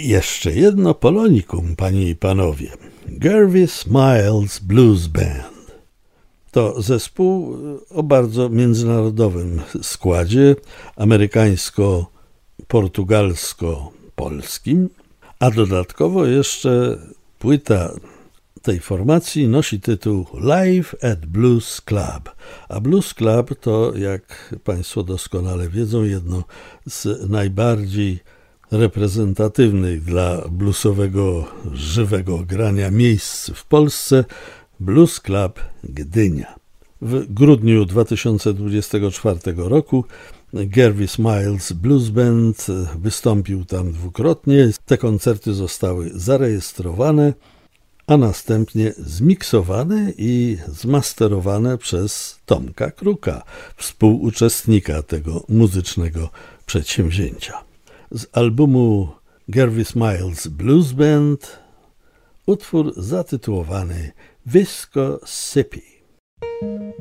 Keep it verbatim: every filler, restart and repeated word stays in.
I jeszcze jedno polonikum, panie i panowie. Gervis Miles Blues Band. To zespół o bardzo międzynarodowym składzie, amerykańsko-portugalsko-polskim, a dodatkowo jeszcze płyta tej formacji nosi tytuł Live at Blues Club. A Blues Club to, jak państwo doskonale wiedzą, jedno z najbardziej reprezentatywnych dla bluesowego, żywego grania miejsc w Polsce, Blues Club Gdynia. W grudniu dwa tysiące dwudziestego czwartego roku Gervis Miles Blues Band wystąpił tam dwukrotnie. Te koncerty zostały zarejestrowane, a następnie zmiksowane i zmasterowane przez Tomka Kruka, współuczestnika tego muzycznego przedsięwzięcia. Z albumu Gervis Miles Blues Band utwór zatytułowany Viscosippi.